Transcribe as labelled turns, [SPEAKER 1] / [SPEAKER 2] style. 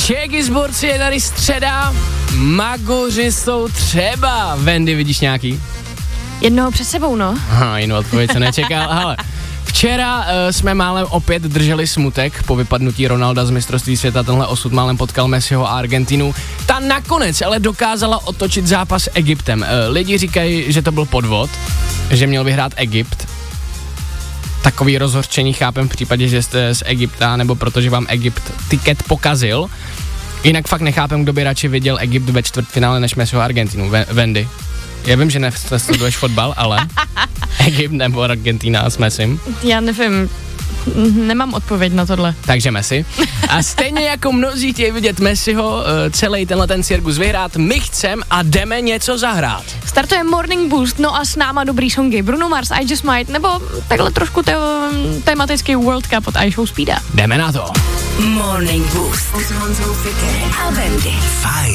[SPEAKER 1] Čeky zborci, je tady středa, magoři jsou třeba. Wendy, vidíš nějaký?
[SPEAKER 2] Jednoho před sebou, no.
[SPEAKER 1] Aha, jinou odpověď se nečekal, ale včera jsme málem opět drželi smutek po vypadnutí Ronalda z mistrovství světa, tenhle osud málem potkal Messiho a Argentinu. Ta nakonec ale dokázala otočit zápas s Egyptem. Lidi říkají, že to byl podvod, že měl vyhrát Egypt. Takový rozhořčení chápem v případě, že jste z Egypta, nebo protože vám Egypt tiket pokazil. Jinak fakt nechápem, kdo by radši viděl Egypt ve čtvrtfinále než Messiho a Argentinu. Wendy. Já vím, že nesleduješ fotbal, ale Egypt nebo Argentina s Messim.
[SPEAKER 2] Já nevím, nemám odpověď na tohle.
[SPEAKER 1] Takže Messi. A stejně jako mnozí chtějí vidět Messiho celý tenhle ten cirkus vyhrát, my chcem a jdeme něco zahrát.
[SPEAKER 2] Startuje Morning Boost, no a s náma dobrý songy. Bruno Mars, I Just Might, nebo takhle trošku tematický World Cup od iShow Speeda.
[SPEAKER 1] Jdeme na to.
[SPEAKER 3] Morning Boost s Honzou Fikerem a Wendy.
[SPEAKER 4] Fajn.